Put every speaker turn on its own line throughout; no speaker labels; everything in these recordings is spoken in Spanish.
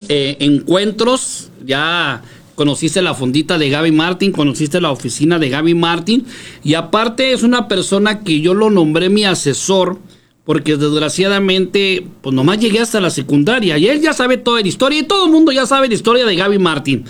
encuentros, ya conociste la fondita de Gaby Martín, conociste la oficina de Gaby Martín, y aparte es una persona que yo lo nombré mi asesor, porque desgraciadamente, pues nomás llegué hasta la secundaria, y él ya sabe toda la historia, y todo el mundo ya sabe la historia de Gaby Martín.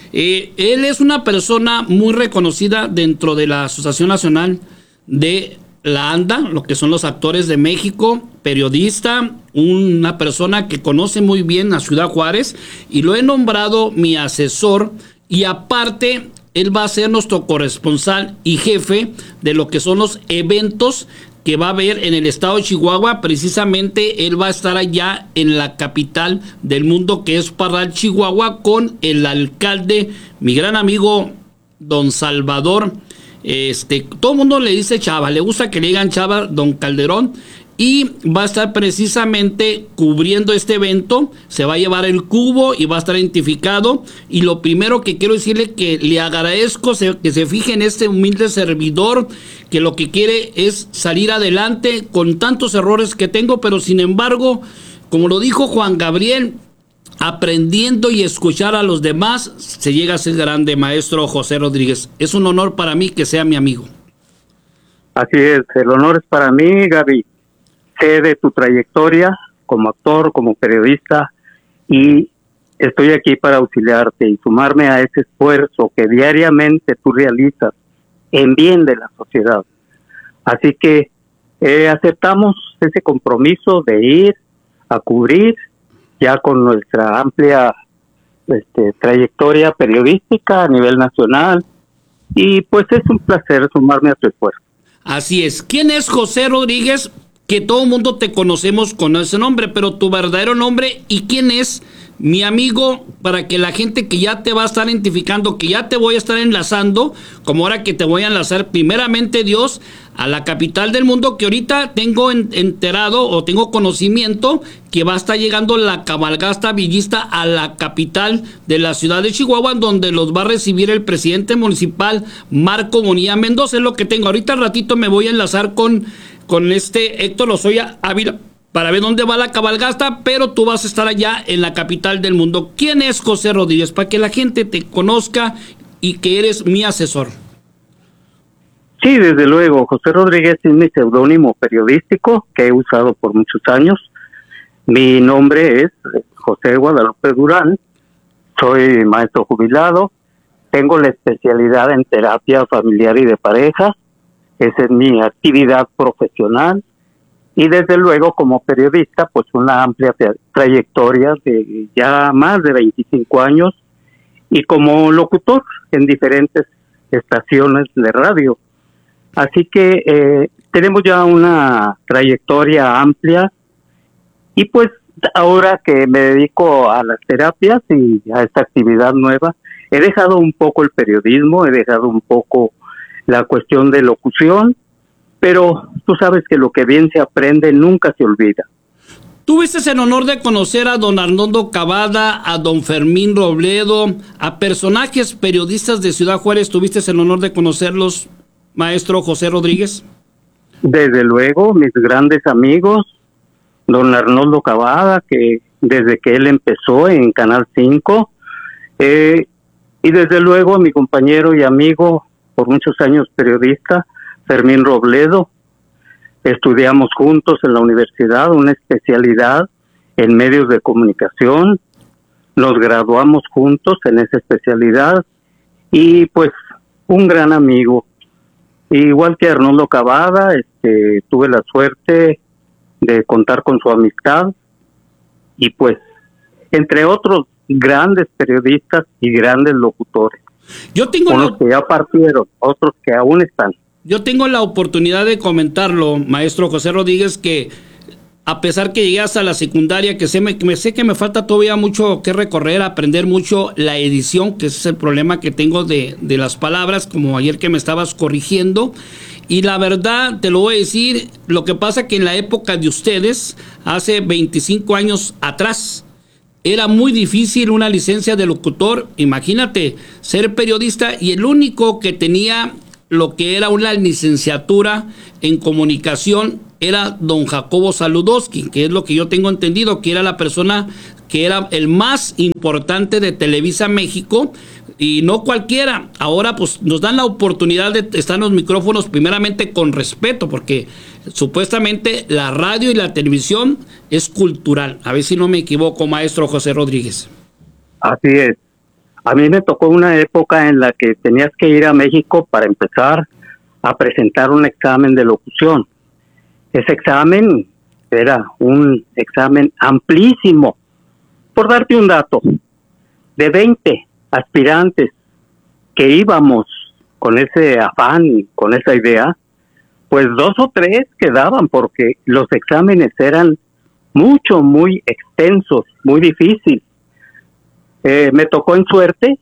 Él es una persona muy reconocida dentro de la Asociación Nacional de la ANDA, lo que son los actores de México, periodista, una persona que conoce muy bien a Ciudad Juárez, y lo he nombrado mi asesor, y aparte él va a ser nuestro corresponsal y jefe de lo que son los eventos que va a haber en el estado de Chihuahua. Precisamente él va a estar allá en la capital del mundo, que es Parral, Chihuahua, con el alcalde, mi gran amigo don Salvador. Todo el mundo le dice Chava, le gusta que le digan Chava, don Calderón, y va a estar precisamente cubriendo este evento. Se va a llevar el cubo y va a estar identificado, y lo primero que quiero decirle que le agradezco que se fije en este humilde servidor, que lo que quiere es salir adelante con tantos errores que tengo, pero sin embargo, como lo dijo Juan Gabriel, aprendiendo y escuchar a los demás se llega a ser grande. Maestro José Rodríguez, es un honor para mí que sea mi amigo.
Así es, el honor es para mí, Gaby. Sé de tu trayectoria como actor, como periodista, y estoy aquí para auxiliarte y sumarme a ese esfuerzo que diariamente tú realizas en bien de la sociedad. Así que aceptamos ese compromiso de ir a cubrir, ya con nuestra amplia trayectoria periodística a nivel nacional, y pues es un placer sumarme a tu esfuerzo.
Así es. ¿Quién es José Rodríguez? Que todo el mundo te conocemos con ese nombre, pero tu verdadero nombre, y quién es mi amigo, para que la gente que ya te va a estar identificando, que ya te voy a estar enlazando, como ahora que te voy a enlazar primeramente Dios a la capital del mundo, que ahorita tengo enterado o tengo conocimiento que va a estar llegando la cabalgata villista a la capital de la ciudad de Chihuahua, donde los va a recibir el presidente municipal Marco Bonilla Mendoza. Es lo que tengo. Ahorita al ratito me voy a enlazar con Héctor Lozoya Ávila para ver dónde va la cabalgata, pero tú vas a estar allá en la capital del mundo. ¿Quién es José Rodríguez? Para que la gente te conozca y que eres mi asesor.
Sí, desde luego, José Rodríguez es mi seudónimo periodístico que he usado por muchos años. Mi nombre es José Guadalupe Durán, soy maestro jubilado, tengo la especialidad en terapia familiar y de pareja, esa es mi actividad profesional, y desde luego como periodista, pues una amplia trayectoria de ya más de 25 años, y como locutor en diferentes estaciones de radio. Así que tenemos ya una trayectoria amplia, y pues ahora que me dedico a las terapias y a esta actividad nueva, he dejado un poco el periodismo, he dejado un poco la cuestión de locución, pero tú sabes que lo que bien se aprende nunca se olvida.
Tuviste el honor de conocer a don Arnoldo Cavada, a don Fermín Robledo, a personajes periodistas de Ciudad Juárez. ¿Tuviste el honor de conocerlos, maestro José Rodríguez?
Desde luego, mis grandes amigos, don Arnoldo Cavada, que desde que él empezó en Canal 5, y desde luego mi compañero y amigo por muchos años periodista, Fermín Robledo. Estudiamos juntos en la universidad una especialidad en medios de comunicación, nos graduamos juntos en esa especialidad, y pues un gran amigo. Igual que Arnoldo Cavada, tuve la suerte de contar con su amistad, y pues entre otros grandes periodistas y grandes locutores.
Yo tengo
unos que ya partieron, otros que aún están.
Yo tengo la oportunidad de comentarlo, maestro José Rodríguez, que a pesar que llegué hasta la secundaria, que sé que me falta todavía mucho que recorrer, aprender mucho la edición, que ese es el problema que tengo de las palabras, como ayer que me estabas corrigiendo. Y la verdad, te lo voy a decir, lo que pasa que en la época de ustedes, hace 25 años atrás, era muy difícil una licencia de locutor. Imagínate, ser periodista, y el único que tenía lo que era una licenciatura en comunicación era don Jacobo Saludowski, que es lo que yo tengo entendido, que era la persona que era el más importante de Televisa México, y no cualquiera. Ahora pues nos dan la oportunidad de estar en los micrófonos primeramente con respeto, porque supuestamente la radio y la televisión es cultural. A ver si no me equivoco, maestro José Rodríguez.
Así es. A mí me tocó una época en la que tenías que ir a México para empezar a presentar un examen de locución. Ese examen era un examen amplísimo. Por darte un dato, de 20 aspirantes que íbamos con ese afán, con esa idea, pues 2 o 3 quedaban, porque los exámenes eran muy extensos, muy difíciles. Me tocó en suerte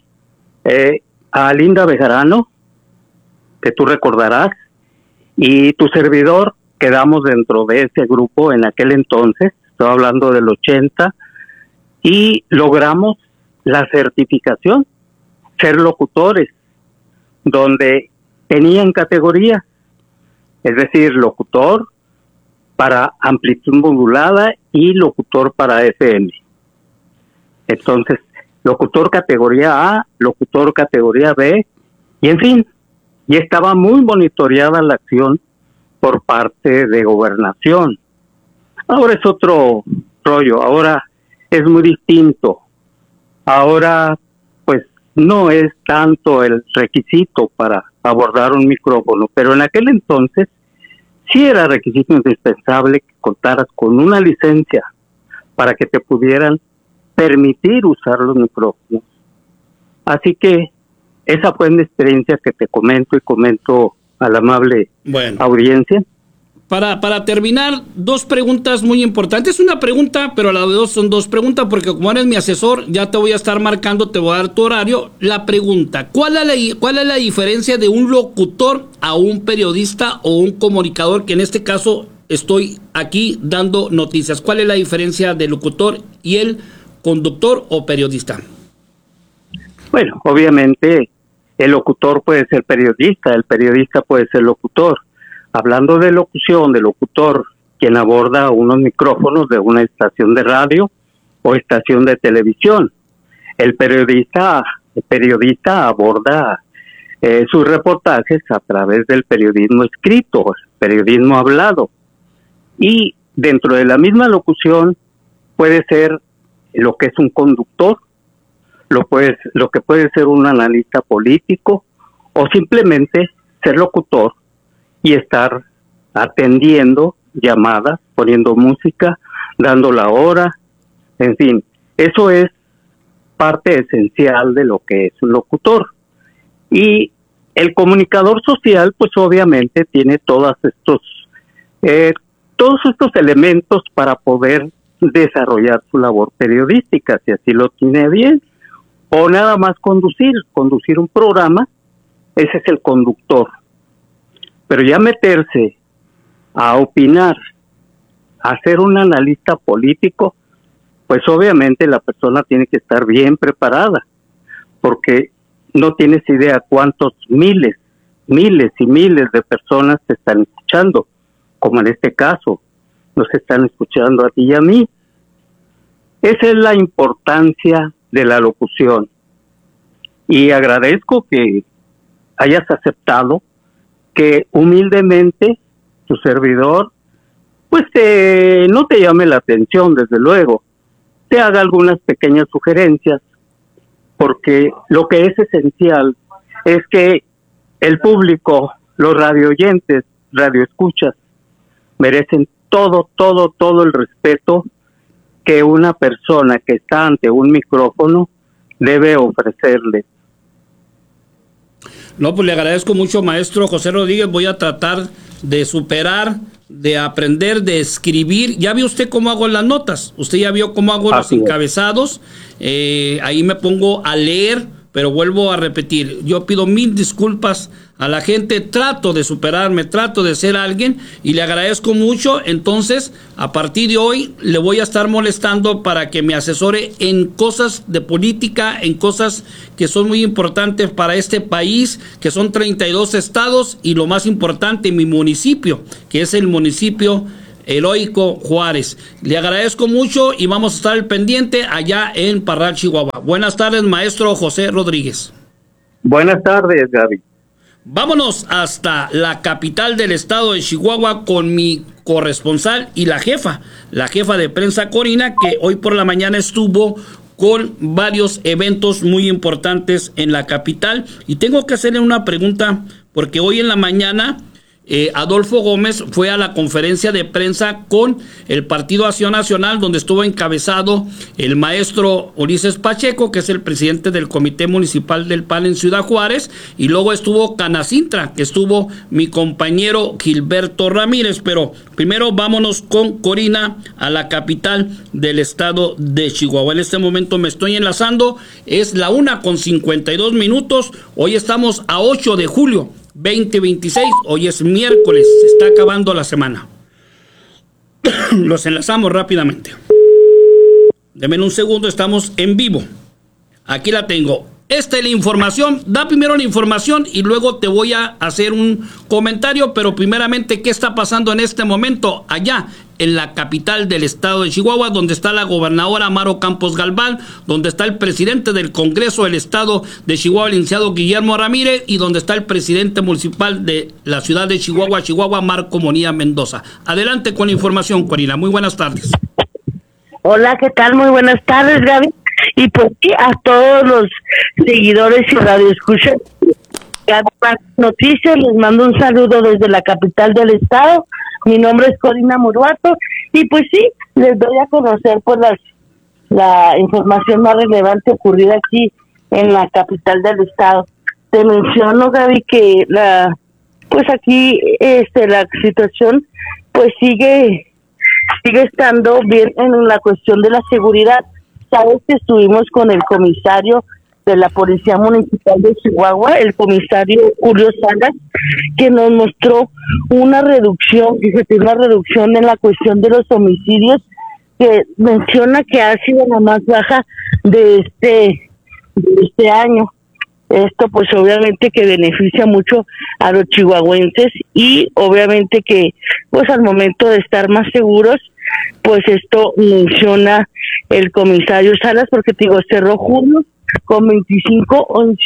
a Linda Bejarano, que tú recordarás, y tu servidor quedamos dentro de ese grupo en aquel entonces, estoy hablando del 80, y logramos la certificación, ser locutores, donde tenían categorías, es decir, locutor para amplitud modulada y locutor para FM. Entonces, locutor categoría A, locutor categoría B, y en fin, y estaba muy monitoreada la acción por parte de Gobernación. Ahora es otro rollo, ahora es muy distinto. Ahora, pues, no es tanto el requisito para abordar un micrófono, pero en aquel entonces sí era requisito indispensable que contaras con una licencia para que te pudieran permitir usar los micrófonos. Así que esa fue mi experiencia que te comento y comento a la amable audiencia.
Para terminar, 2 preguntas muy importantes. Una pregunta, pero a la vez son 2 preguntas, porque como eres mi asesor, ya te voy a estar marcando, te voy a dar tu horario. La pregunta, ¿cuál es la diferencia de un locutor a un periodista o un comunicador, que en este caso estoy aquí dando noticias? ¿Cuál es la diferencia del locutor y el conductor o periodista?
Bueno, obviamente el locutor puede ser periodista, el periodista puede ser locutor. Hablando de locución, de locutor, quien aborda unos micrófonos de una estación de radio o estación de televisión. El periodista aborda sus reportajes a través del periodismo escrito, periodismo hablado. Y dentro de la misma locución puede ser lo que es un conductor, lo que puede ser un analista político, o simplemente ser locutor y estar atendiendo llamadas, poniendo música, dando la hora, en fin, eso es parte esencial de lo que es un locutor. Y el comunicador social, pues obviamente tiene todos estos elementos para poder desarrollar su labor periodística, si así lo tiene bien, o nada más conducir un programa, ese es el conductor. Pero ya meterse a opinar, a ser un analista político, pues obviamente la persona tiene que estar bien preparada, porque no tienes idea cuántos miles y miles de personas te están escuchando, como en este caso, nos están escuchando a ti y a mí. Esa es la importancia de la locución. Y agradezco que hayas aceptado que humildemente tu servidor, pues no te llame la atención, desde luego, te haga algunas pequeñas sugerencias, porque lo que es esencial es que el público, los radioyentes, radioescuchas, merecen todo el respeto que una persona que está ante un micrófono debe ofrecerle.
No, pues le agradezco mucho, maestro José Rodríguez. Voy a tratar de superar, de aprender, de escribir. Ya vio usted cómo hago las notas. Usted ya vio cómo hago los encabezados. Ahí me pongo a leer pero vuelvo a repetir, yo pido mil disculpas a la gente, trato de superarme, trato de ser alguien y le agradezco mucho. Entonces, a partir de hoy le voy a estar molestando para que me asesore en cosas de política, en cosas que son muy importantes para este país, que son 32 estados y lo más importante, mi municipio, que es el municipio Heroico Juárez. Le agradezco mucho y vamos a estar al pendiente allá en Parral, Chihuahua. Buenas tardes, maestro José Rodríguez.
Buenas tardes, Gaby.
Vámonos hasta la capital del estado de Chihuahua con mi corresponsal y la jefa de prensa Corina, que hoy por la mañana estuvo con varios eventos muy importantes en la capital. Y tengo que hacerle una pregunta, porque hoy en la mañana Adolfo Gómez fue a la conferencia de prensa con el Partido Acción Nacional, donde estuvo encabezado el maestro Ulises Pacheco, que es el presidente del Comité Municipal del PAN en Ciudad Juárez, y luego estuvo Canacintra, que estuvo mi compañero Gilberto Ramírez. Pero primero vámonos con Corina a la capital del estado de Chihuahua. En este momento me estoy enlazando, es la 1:52. Hoy estamos a 8 de julio 2026, hoy es miércoles, se está acabando la semana. Los enlazamos rápidamente. Denme un segundo, estamos en vivo. Aquí la tengo. Esta es la información. Da primero la información y luego te voy a hacer un comentario, pero primeramente, ¿qué está pasando en este momento allá en la capital del estado de Chihuahua, donde está la gobernadora Amaro Campos Galván, donde está el presidente del Congreso del estado de Chihuahua, el licenciado Guillermo Ramírez, y donde está el presidente municipal de la ciudad de Chihuahua, Marco Monía Mendoza? Adelante con la información, Corina. Muy buenas tardes.
Hola, ¿qué tal? Muy buenas tardes, Gaby. Y pues sí, a todos los seguidores y radioescuchas de Noticias, les mando un saludo desde la capital del estado. Mi nombre es Corina Muruato y pues sí, les doy a conocer pues la información más relevante ocurrida aquí en la capital del estado. Te menciono, Gaby, que la situación pues sigue estando bien en la cuestión de la seguridad. Sabes que estuvimos con el comisario de la Policía Municipal de Chihuahua, el comisario Julio Salas, que nos mostró una reducción en la cuestión de los homicidios, que menciona que ha sido la más baja de este año. Esto pues obviamente que beneficia mucho a los chihuahuenses y obviamente que pues al momento de estar más seguros, pues esto menciona el comisario Salas, porque te digo, cerró junio con 25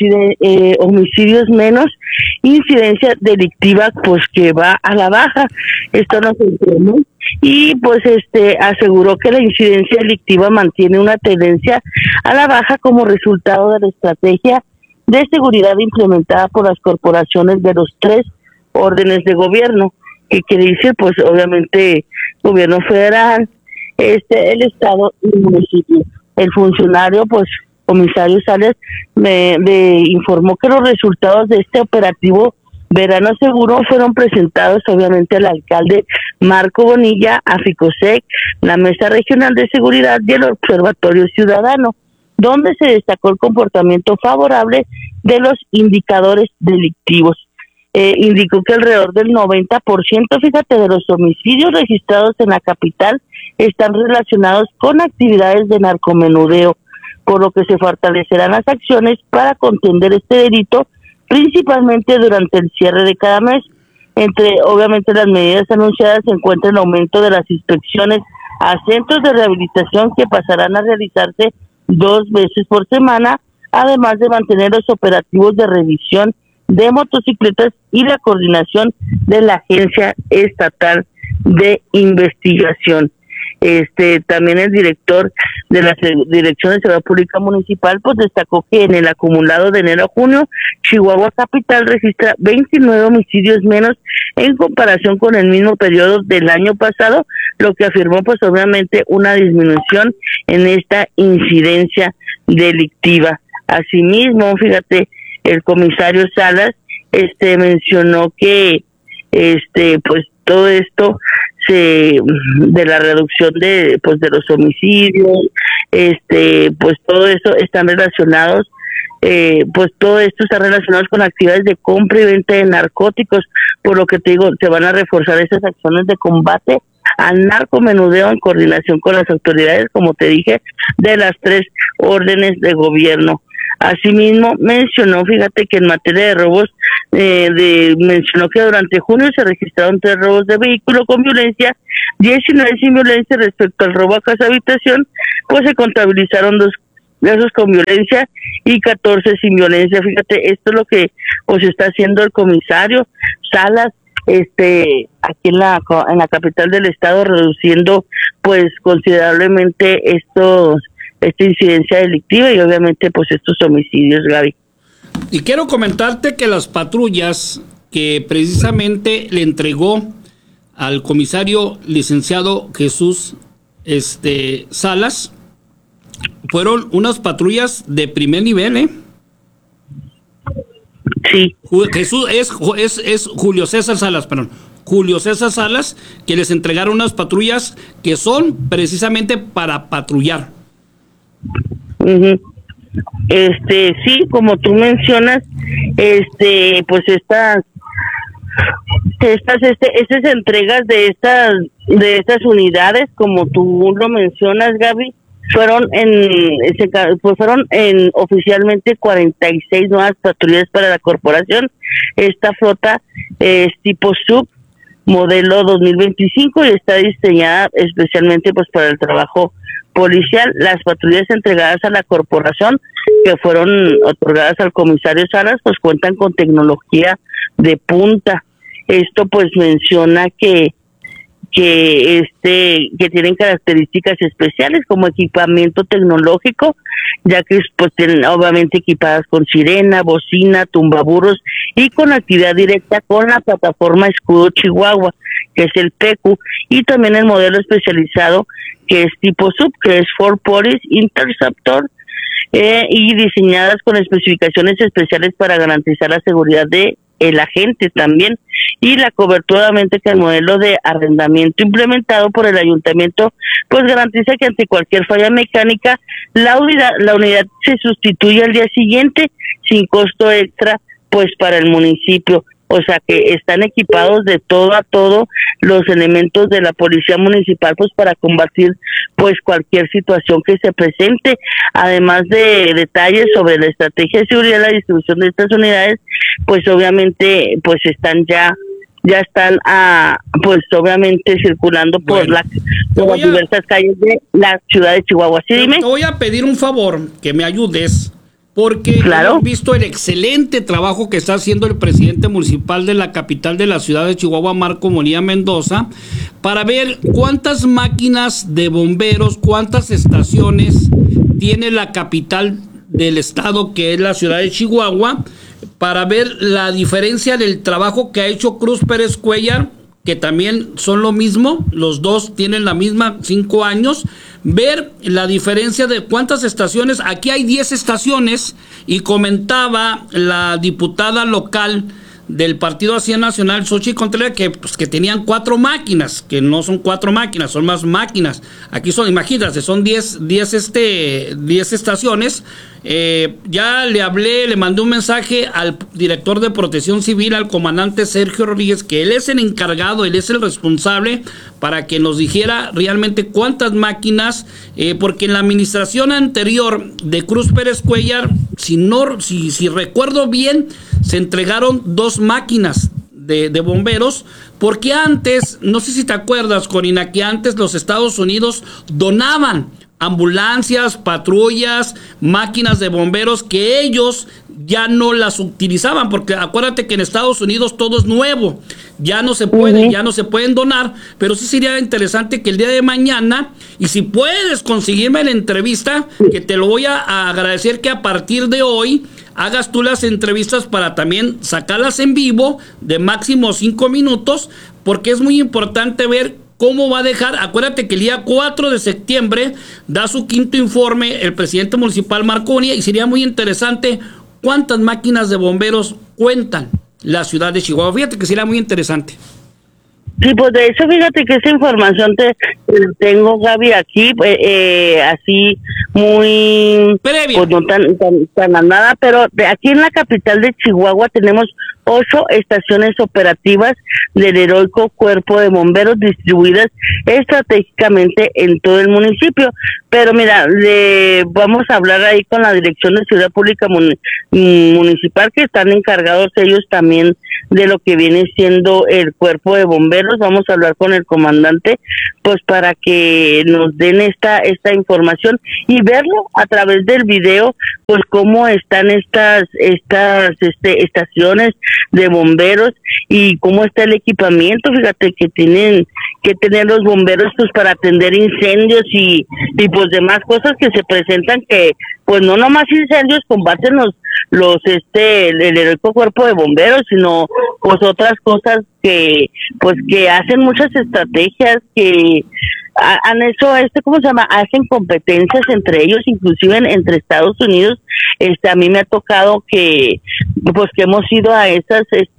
homicidios menos, incidencia delictiva pues que va a la baja. Esto nos informó y pues aseguró que la incidencia delictiva mantiene una tendencia a la baja como resultado de la estrategia de seguridad implementada por las corporaciones de los 3 órdenes de gobierno, que quiere decir pues obviamente gobierno federal, el estado y el municipio. El funcionario pues comisario Sales me informó que los resultados de este operativo Verano Seguro fueron presentados obviamente al alcalde Marco Bonilla, a FICOSEC, la Mesa Regional de Seguridad y el Observatorio Ciudadano, donde se destacó el comportamiento favorable de los indicadores delictivos. Indicó que alrededor del 90%, fíjate, de los homicidios registrados en la capital están relacionados con actividades de narcomenudeo, por lo que se fortalecerán las acciones para contender este delito, principalmente durante el cierre de cada mes. Entre, obviamente, las medidas anunciadas se encuentra el aumento de las inspecciones a centros de rehabilitación, que pasarán a realizarse 2 veces por semana, además de mantener los operativos de revisión de motocicletas y la coordinación de la Agencia Estatal de Investigación. También el director de la Dirección de Seguridad Pública Municipal pues destacó que en el acumulado de enero a junio, Chihuahua Capital registra 29 homicidios menos en comparación con el mismo periodo del año pasado, lo que afirmó pues obviamente una disminución en esta incidencia delictiva. Asimismo, fíjate, el comisario Salas mencionó que pues todo esto de la reducción de los homicidios, pues todo eso están relacionados pues todo esto está relacionado con actividades de compra y venta de narcóticos, por lo que te digo, se van a reforzar esas acciones de combate al narcomenudeo en coordinación con las autoridades, como te dije, de las 3 órdenes de gobierno. Asimismo, mencionó, fíjate que en materia de robos, mencionó que durante junio se registraron 3 robos de vehículo con violencia, 19 sin violencia. Respecto al robo a casa habitación, pues se contabilizaron 2 casos con violencia y 14 sin violencia. Fíjate, esto es lo que pues está haciendo el comisario Salas, aquí en la capital del estado, reduciendo pues considerablemente esta incidencia delictiva y obviamente pues estos homicidios, Gaby.
Y quiero comentarte que las patrullas que precisamente le entregó al comisario licenciado Jesús Salas fueron unas patrullas de primer nivel, ¿eh?
Sí.
Jesús es Julio César Salas, perdón. Julio César Salas, que les entregaron unas patrullas que son precisamente para patrullar.
Uh-huh. Sí, como tú mencionas, pues estas entregas de estas unidades, como tú lo mencionas, Gaby, fueron oficialmente 46 nuevas patrullas para la corporación. Esta flota es tipo sub, modelo 2025, y está diseñada especialmente pues para el trabajo policial. Las patrullas entregadas a la corporación, que fueron otorgadas al comisario Salas, pues cuentan con tecnología de punta. Esto pues menciona que tienen características especiales como equipamiento tecnológico, ya que pues tienen obviamente equipadas con sirena, bocina, tumbaburros y con actividad directa con la plataforma Escudo Chihuahua, que es el PQ, y también el modelo especializado que es tipo sub, que es Ford Police Interceptor, y diseñadas con especificaciones especiales para garantizar la seguridad de el agente también, y la cobertura obviamente que el modelo de arrendamiento implementado por el ayuntamiento pues garantiza que ante cualquier falla mecánica la unidad se sustituye al día siguiente sin costo extra pues para el municipio. O sea que están equipados de todo a todo los elementos de la policía municipal pues para combatir pues cualquier situación que se presente. Además de detalles sobre la estrategia de seguridad y la distribución de estas unidades, pues obviamente pues ya están pues obviamente circulando por las diversas calles de la ciudad de Chihuahua. ¿Sí, dime?
Te voy a pedir un favor, que me ayudes, porque
claro,
hemos visto el excelente trabajo que está haciendo el presidente municipal de la capital de la ciudad de Chihuahua, Marco Molina Mendoza, para ver cuántas máquinas de bomberos, cuántas estaciones tiene la capital del estado, que es la ciudad de Chihuahua, para ver la diferencia del trabajo que ha hecho Cruz Pérez Cuellar, que también son lo mismo, los dos tienen la misma 5 años, ver la diferencia de cuántas estaciones. Aquí hay 10 estaciones, y comentaba la diputada local del Partido Acción Nacional, Xochitl Contreras, que tenían 4 máquinas, que no son 4 máquinas, son más máquinas. Aquí son, imagínate, son 10 estaciones. Ya le hablé, le mandé un mensaje al director de Protección Civil, al comandante Sergio Rodríguez, que él es el encargado, él es el responsable, para que nos dijera realmente cuántas máquinas, porque en la administración anterior de Cruz Pérez Cuellar, si recuerdo bien, se entregaron 2 máquinas de bomberos, porque antes, no sé si te acuerdas, Corina, que antes los Estados Unidos donaban ambulancias, patrullas, máquinas de bomberos, que ellos ya no las utilizaban, porque acuérdate que en Estados Unidos todo es nuevo, ya no se puede, ya no se pueden donar, pero sí sería interesante que el día de mañana, y si puedes conseguirme la entrevista, que te lo voy a agradecer, que a partir de hoy hagas tú las entrevistas para también sacarlas en vivo de máximo 5 minutos, porque es muy importante ver cómo va a dejar. Acuérdate que el día 4 de septiembre da su 5º informe el presidente municipal Marco Bonilla, y sería muy interesante cuántas máquinas de bomberos cuentan la ciudad de Chihuahua. Fíjate que sería muy interesante.
Sí, pues de hecho, fíjate que esa información te tengo, Gaby, aquí, así muy,
Previa.
pues no tan a nada, pero aquí en la capital de Chihuahua tenemos 8 estaciones operativas del heroico Cuerpo de Bomberos distribuidas estratégicamente en todo el municipio. Pero mira, vamos a hablar ahí con la Dirección de Seguridad Pública Municipal, que están encargados ellos también de lo que viene siendo el Cuerpo de Bomberos. Vamos a hablar con el comandante, pues para que nos den esta información y verlo a través del video, pues cómo están estas estaciones de bomberos y cómo está el equipamiento. Fíjate que tienen que tener los bomberos pues para atender incendios y pues demás cosas que se presentan, que pues no nomás incendios combaten el heroico Cuerpo de Bomberos, sino pues otras cosas que hacen muchas estrategias, que han hecho ¿cómo se llama? Hacen competencias entre ellos, inclusive entre Estados Unidos. A mí me ha tocado que hemos ido a esas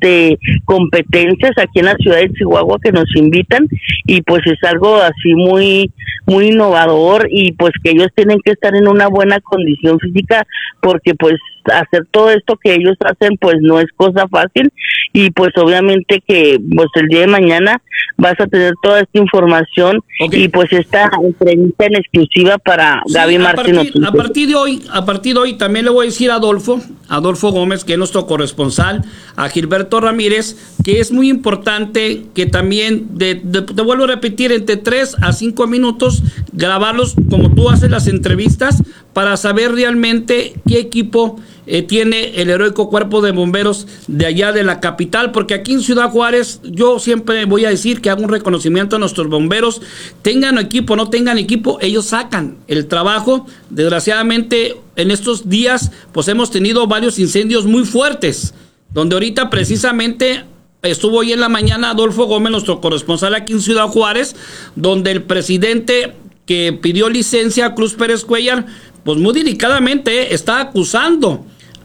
competencias aquí en la ciudad de Chihuahua, que nos invitan, y pues es algo así muy muy innovador, y pues que ellos tienen que estar en una buena condición física, porque pues hacer todo esto que ellos hacen pues no es cosa fácil. Y pues obviamente que pues el día de mañana vas a tener toda esta información, okay, y pues esta entrevista en exclusiva para Gaby Martín.
A partir de hoy también le voy a decir a Adolfo Gómez, que es nuestro corresponsal, a Gilberto Ramírez, que es muy importante que también, te vuelvo a repetir, entre 3 a 5 minutos, grabarlos como tú haces las entrevistas, para saber realmente qué equipo tiene el heroico Cuerpo de Bomberos de allá de la capital, porque aquí en Ciudad Juárez yo siempre voy a decir que hago un reconocimiento a nuestros bomberos, tengan equipo, no tengan equipo, ellos sacan el trabajo. Desgraciadamente en estos días pues hemos tenido varios incendios muy fuertes, donde ahorita precisamente estuvo hoy en la mañana Adolfo Gómez, nuestro corresponsal aquí en Ciudad Juárez, donde el presidente que pidió licencia, Cruz Pérez Cuellar, pues muy delicadamente está acusando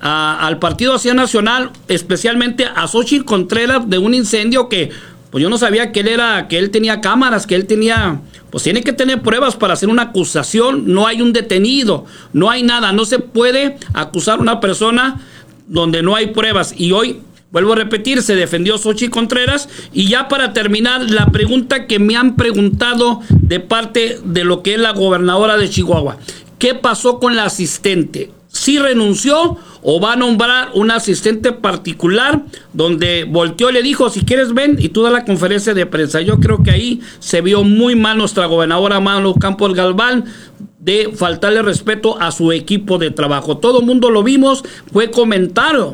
al Partido Acción Nacional, especialmente a Xochitl Contreras, de un incendio que pues yo no sabía que él tenía cámaras, que él tenía, pues tiene que tener pruebas para hacer una acusación. No hay un detenido, no hay nada, no se puede acusar a una persona donde no hay pruebas. Y hoy, vuelvo a repetir, se defendió Xochitl Contreras. Y ya para terminar, la pregunta que me han preguntado de parte de lo que es la gobernadora de Chihuahua: ¿qué pasó con la asistente? ¿Sí renunció o va a nombrar un asistente particular? Donde volteó y le dijo, si quieres ven y tú da la conferencia de prensa. Yo creo que ahí se vio muy mal nuestra gobernadora Maru Campos Galván, de faltarle respeto a su equipo de trabajo. Todo el mundo lo vimos, fue comentario,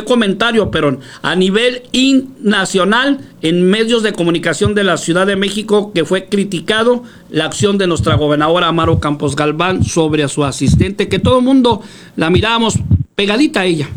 pero a nivel nacional, en medios de comunicación de la Ciudad de México, que fue criticado la acción de nuestra gobernadora Maru Campos Galván sobre a su asistente, que todo el mundo la mirábamos pegadita a ella.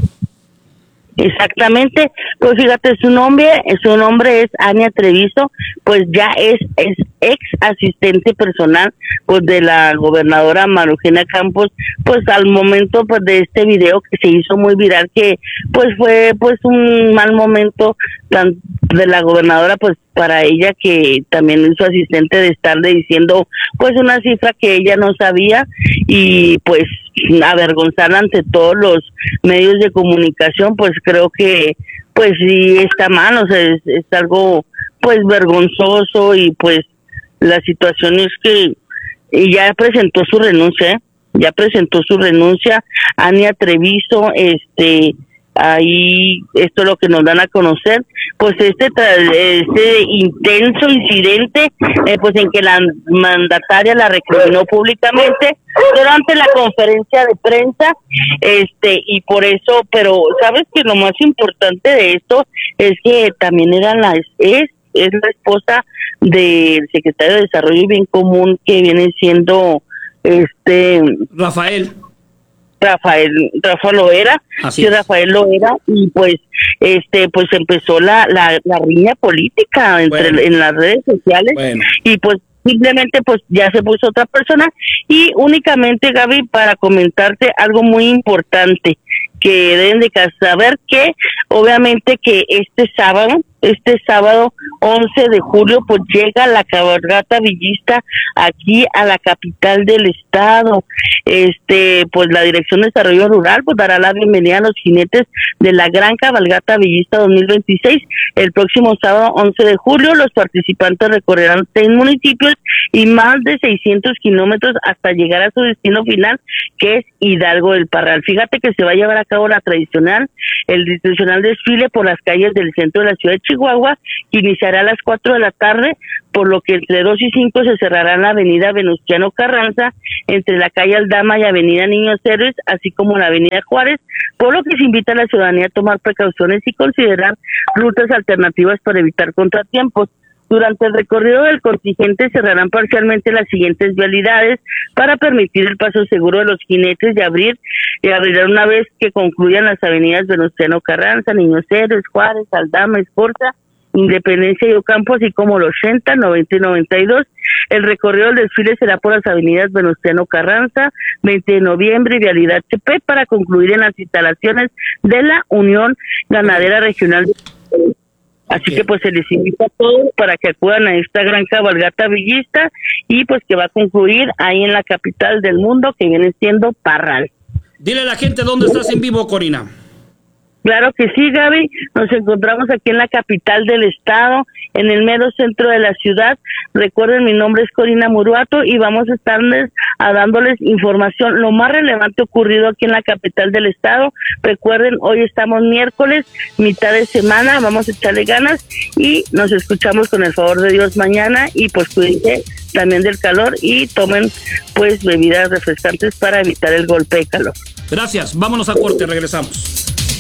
Exactamente, pues fíjate, su nombre es Ania Treviso, pues ya es ex asistente personal pues de la gobernadora Maru Eugenia Campos. Pues al momento pues de este video que se hizo muy viral, que pues fue pues un mal momento de la gobernadora pues para ella, que también es su asistente, de estarle diciendo pues una cifra que ella no sabía, y pues avergonzar ante todos los medios de comunicación. Pues creo que pues sí está mal, o sea, es algo pues vergonzoso. Y pues la situación es que ya presentó su renuncia, Ania Treviso. Ahí esto es lo que nos dan a conocer, pues este intenso incidente, pues en que la mandataria la recriminó públicamente durante la conferencia de prensa, y por eso. Pero sabes que lo más importante de esto es que también es la esposa del secretario de Desarrollo y Bien Común, que viene siendo Rafael Loera.
Así es.
Rafael Loera. Y pues pues empezó la riña política en las redes sociales. Bueno. Y pues simplemente pues ya se puso otra persona. Y únicamente, Gaby, para comentarte algo muy importante que deben de saber, que obviamente que este sábado este sábado 11 de julio, pues llega la cabalgata villista aquí a la capital del estado. Pues la Dirección de Desarrollo Rural pues dará la bienvenida a los jinetes de la Gran Cabalgata Villista 2026. El próximo sábado 11 de julio los participantes recorrerán 6 municipios y más de 600 kilómetros hasta llegar a su destino final, que es Hidalgo del Parral. Fíjate que se va a llevar a cabo el tradicional desfile por las calles del centro de la ciudad de Chihuahua, que iniciará a las 4 de la tarde, por lo que entre 2 y 5 se cerrará la avenida Venustiano Carranza, entre la calle Aldama y avenida Niños Héroes, así como la avenida Juárez, por lo que se invita a la ciudadanía a tomar precauciones y considerar rutas alternativas para evitar contratiempos. Durante el recorrido del contingente cerrarán parcialmente las siguientes vialidades para permitir el paso seguro de los jinetes y abrirán una vez que concluyan las avenidas Venustiano Carranza, Niños Héroes, Juárez, Aldama, Escorza, Independencia y Ocampo, así como los 80, 90 y 92. El recorrido del desfile será por las avenidas Venustiano Carranza, 20 de noviembre y vialidad CP para concluir en las instalaciones de la Unión Ganadera Regional. Así que pues se les invita a todos para que acudan a esta gran cabalgata villista y pues que va a concluir ahí en la capital del mundo, que viene siendo Parral.
Dile a la gente dónde estás en vivo, Corina.
Claro que sí, Gaby. Nos encontramos aquí en la capital del estado, en el mero centro de la ciudad. Recuerden, mi nombre es Corina Muruato y vamos a estarles dándoles información, lo más relevante ocurrido aquí en la capital del estado. Recuerden, hoy estamos miércoles, mitad de semana, vamos a echarle ganas y nos escuchamos con el favor de Dios mañana, y pues cuídense también del calor y tomen pues bebidas refrescantes para evitar el golpe de calor.
Gracias, vámonos a corte, regresamos.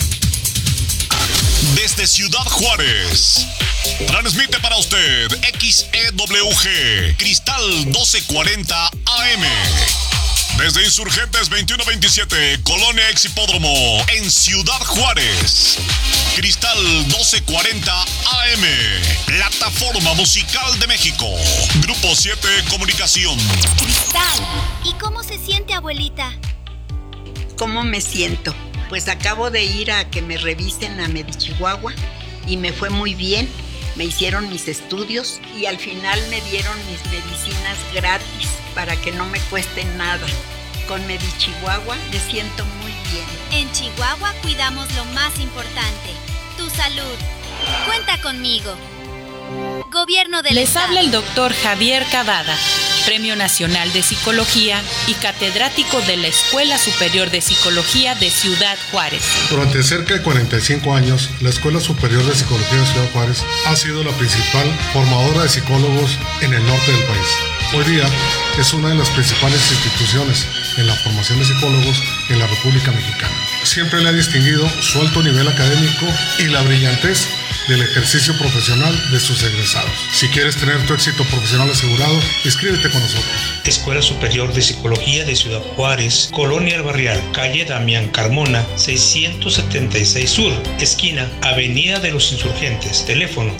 Desde Ciudad Juárez, transmite para usted XEWG Cristal 1240 AM. Desde Insurgentes 2127, Colonia Ex Hipódromo, en Ciudad Juárez. Cristal 1240 AM, Plataforma Musical de México. Grupo 7 Comunicación.
Cristal, ¿y cómo se siente, abuelita?
¿Cómo me siento? Pues acabo de ir a que me revisen a Medichihuahua y me fue muy bien. Me hicieron mis estudios y al final me dieron mis medicinas gratis para que no me cueste nada. Con Medichihuahua me siento muy bien.
En Chihuahua cuidamos lo más importante, tu salud. Cuenta conmigo. Gobierno del
Les
Estado.
habla el doctor Javier Cavada, Premio Nacional de Psicología y catedrático de la Escuela Superior de Psicología de Ciudad Juárez.
Durante cerca de 45 años, la Escuela Superior de Psicología de Ciudad Juárez ha sido la principal formadora de psicólogos en el norte del país. Hoy día es una de las principales instituciones en la formación de psicólogos en la República Mexicana. Siempre le ha distinguido su alto nivel académico y la brillantez del ejercicio profesional de sus egresados. Si quieres tener tu éxito profesional asegurado, inscríbete con nosotros.
Escuela Superior de Psicología de Ciudad Juárez, Colonia El Barrial, calle Damián Carmona, 676 Sur, esquina Avenida de los Insurgentes, teléfono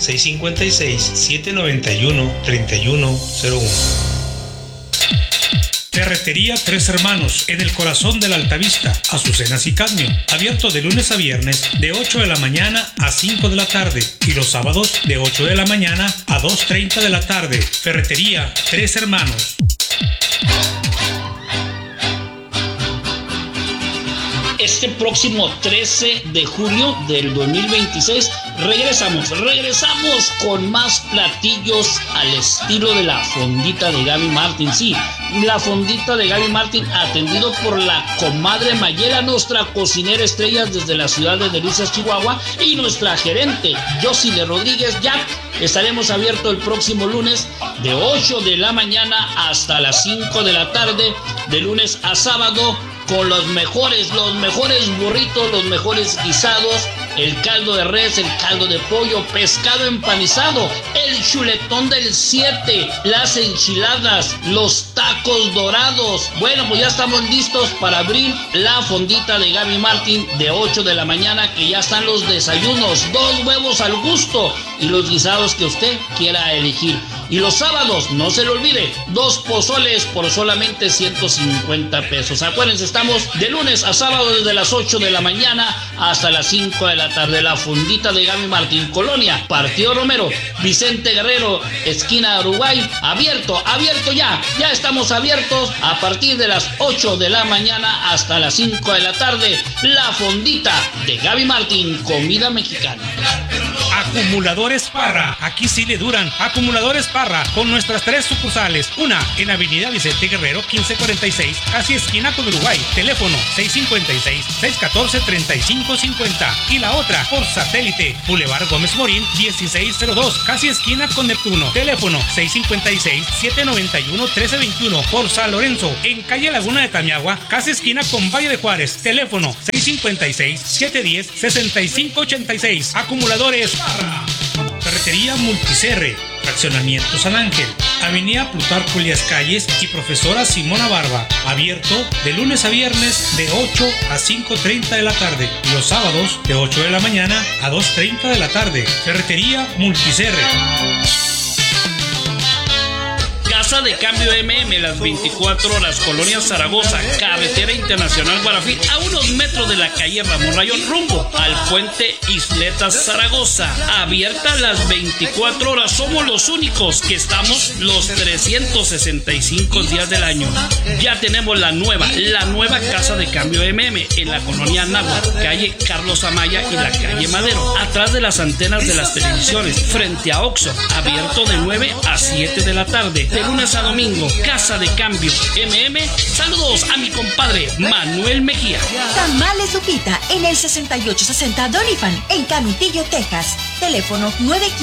656-791-3101. Ferretería Tres Hermanos, en el corazón de la Altavista, Azucenas y Cadmio, abierto de lunes a viernes de 8 de la mañana a 5 de la tarde y los sábados de 8 de la mañana a 2:30 de la tarde. Ferretería Tres Hermanos.
Este próximo 13 de julio del 2026 regresamos con más platillos al estilo de la fondita de Gaby Martín. Sí, la fondita de Gaby Martín, atendido por la comadre Mayela, nuestra cocinera estrella desde la ciudad de Delicias, Chihuahua, y nuestra gerente, Josile Rodríguez Jack. Estaremos abiertos el próximo lunes de 8 de la mañana hasta las 5 de la tarde, de lunes a sábado, con los mejores burritos, los mejores guisados, el caldo de res, el caldo de pollo, pescado empanizado, el chuletón del 7, las enchiladas, los tacos dorados. Bueno, pues ya estamos listos para abrir la fondita de Gaby Martín de 8 de la mañana, que ya están los desayunos, 2 huevos al gusto y los guisados que usted quiera elegir. Y los sábados, no se le olvide, 2 pozoles por solamente 150 pesos. Acuérdense, estamos de lunes a sábado desde las 8 de la mañana hasta las 5 de la tarde. La Fondita de Gaby Martín, Colonia Partido Romero, Vicente Guerrero, esquina Uruguay. Abierto ya estamos abiertos a partir de las 8 de la mañana hasta las 5 de la tarde. La Fondita de Gaby Martín, comida mexicana.
Acumuladores Parra, aquí sí le duran. Acumuladores Parra, con nuestras 3 sucursales. Una en Avenida Vicente Guerrero 1546, casi esquina con Uruguay. Teléfono 656-614-3550. Y la otra por satélite, Boulevard Gómez Morín 1602, casi esquina con Neptuno. Teléfono 656-791-1321. Por San Lorenzo, en calle Laguna de Tamiagua, casi esquina con Valle de Juárez. Teléfono 656-710-6586. Acumuladores Parra. Ferretería Multicerre, Fraccionamiento San Ángel, Avenida Plutarco Elías Calles y Profesora Simona Barba. Abierto de lunes a viernes de 8 a 5:30 de la tarde. Y los sábados de 8 de la mañana a 2:30 de la tarde. Ferretería Multicerre.
Casa de Cambio MM, las 24 horas, Colonia Zaragoza, Carretera Internacional Guarafín, a unos metros de la calle Ramón Rayón, rumbo al puente Isletas Zaragoza. Abierta las 24 horas, somos los únicos que estamos los 365 días del año. Ya tenemos la nueva Casa de Cambio MM en la Colonia Náhuatl, calle Carlos Amaya y la calle Madero, atrás de las antenas de las televisiones, frente a Oxxo. Abierto de 9 a 7 de la tarde. De lunes a domingo, Casa de Cambio MM. Saludos a mi compadre Manuel Mejía.
Tamales Lupita en el 6860 Doniphan en Canutillo, Texas. Teléfono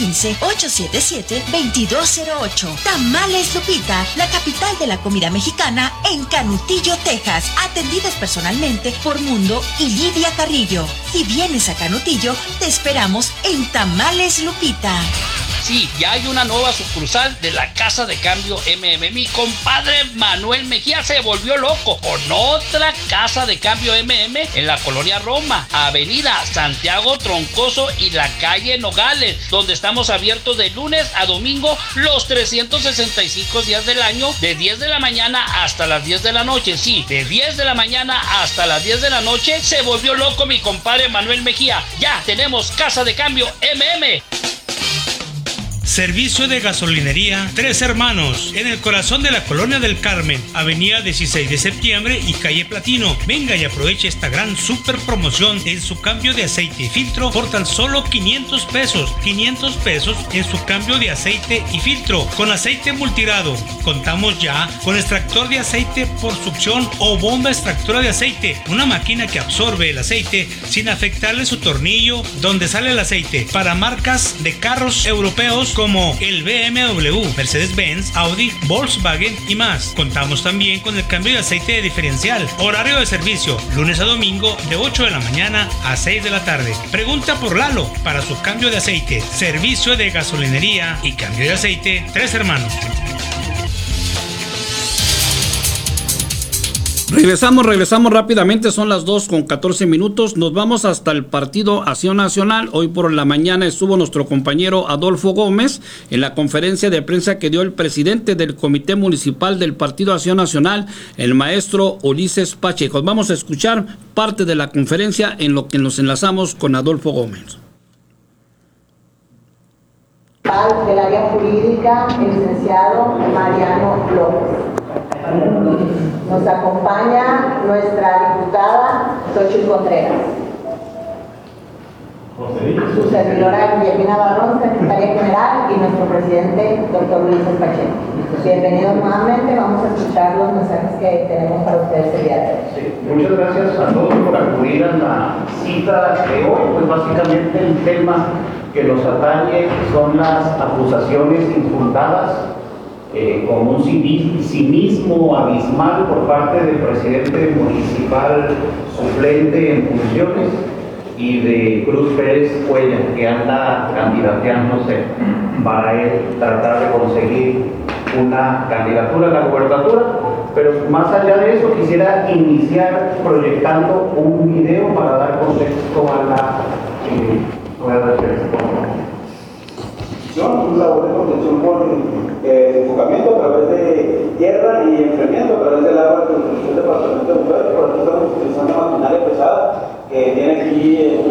915-877-2208. Tamales Lupita, la capital de la comida mexicana en Canutillo, Texas. Atendidas personalmente por Mundo y Lidia Carrillo. Si vienes a Canutillo, te esperamos en Tamales Lupita.
Sí, ya hay una nueva sucursal de la Casa de Cambio MM. Mi compadre Manuel Mejía se volvió loco con otra Casa de Cambio MM en la Colonia Roma, Avenida Santiago Troncoso y la calle Nogales, donde estamos abiertos de lunes a domingo los 365 días del año, de 10 de la mañana hasta las 10 de la noche. Sí, de 10 de la mañana hasta las 10 de la noche. Se volvió loco mi compadre Manuel Mejía. Ya tenemos Casa de Cambio MM.
Servicio de gasolinería Tres Hermanos, en el corazón de la Colonia del Carmen, Avenida 16 de Septiembre y calle Platino. Venga y aproveche esta gran super promoción en su cambio de aceite y filtro por tan solo 500 pesos. 500 pesos en su cambio de aceite y filtro con aceite multirado. Contamos ya con extractor de aceite por succión o bomba extractora de aceite, una máquina que absorbe el aceite sin afectarle su tornillo donde sale el aceite, para marcas de carros europeos como el BMW, Mercedes-Benz, Audi, Volkswagen y más. Contamos también con el cambio de aceite de diferencial. Horario de servicio, lunes a domingo de 8 de la mañana a 6 de la tarde. Pregunta por Lalo para su cambio de aceite. Servicio de gasolinería y cambio de aceite Tres Hermanos.
Regresamos rápidamente, son las 2:14. Nos vamos hasta el Partido Acción Nacional. Hoy por la mañana estuvo nuestro compañero Adolfo Gómez en la conferencia de prensa que dio el presidente del Comité Municipal del Partido Acción Nacional, el maestro Ulises Pacheco. Vamos a escuchar parte de la conferencia en lo que nos enlazamos con Adolfo Gómez.
Del área jurídica, el licenciado Mariano López. Nos acompaña nuestra diputada Xochitl Contreras. Su servidora Guillermina Barrón, secretaria general, y nuestro presidente, doctor Ulises Pacheco. Bienvenidos nuevamente, vamos a escuchar los mensajes que tenemos para ustedes el día de hoy.
Sí, muchas gracias a todos por acudir a la cita de hoy. Pues básicamente el tema que nos atañe son las acusaciones infundadas con un cinismo abismal por parte del presidente municipal suplente en funciones y de Cruz Pérez Cuellar, que anda candidateándose para él tratar de conseguir una candidatura a la gobernatura. Pero más allá de eso, quisiera iniciar proyectando un video para dar contexto a la
Yo labor de contención por el departamento de bomberos, por aquí estamos utilizando maquinaria pesada, que tiene aquí un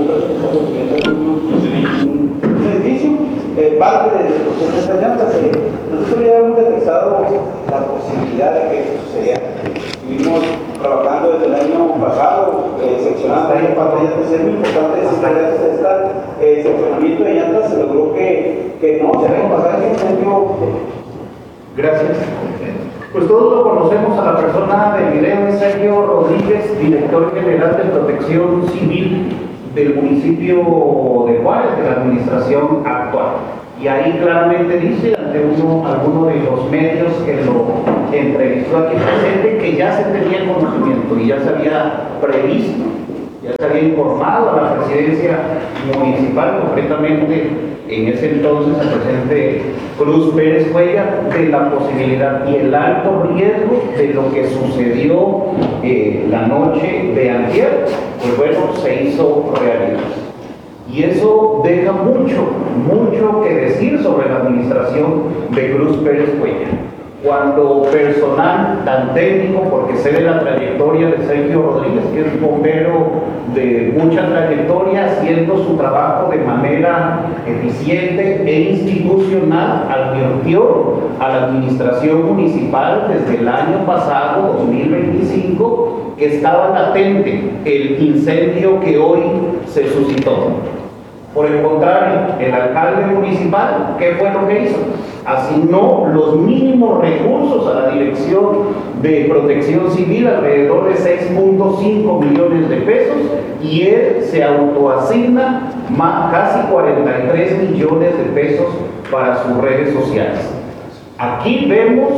edificio, parte de estas llantas. Nosotros ya hemos detectado la posibilidad de que esto sucediera. Estuvimos trabajando desde el año pasado, seccionando ahí parte de llantas. Es muy importante decir que gracias a este seccionamiento de llantas se logró que no se venga a pasar ese incendio.
Gracias. Pues todos lo conocemos a la persona del video, es Sergio Rodríguez, director general de Protección Civil del municipio de Juárez, de la administración actual. Y ahí claramente dice ante alguno de los medios que lo entrevistó aquí presente que ya se tenía conocimiento y ya se había previsto, ya se había informado a la presidencia municipal, concretamente en ese entonces el presidente Cruz Pérez Cuellar, de la posibilidad y el alto riesgo de lo que sucedió la noche de antier, pues bueno, se hizo realidad. Y eso deja mucho que decir sobre la administración de Cruz Pérez Cuellar. Cuando personal tan técnico, porque sé de la trayectoria de Sergio Rodríguez, que es bombero de mucha trayectoria, haciendo su trabajo de manera eficiente e institucional, advirtió a la administración municipal desde el año pasado, 2025, que estaba latente el incendio que hoy se suscitó. Por el contrario, el alcalde municipal, ¿qué fue lo que hizo? Asignó los mínimos recursos a la Dirección de Protección Civil, alrededor de 6.5 millones de pesos, y él se autoasigna casi 43 millones de pesos para sus redes sociales. Aquí vemos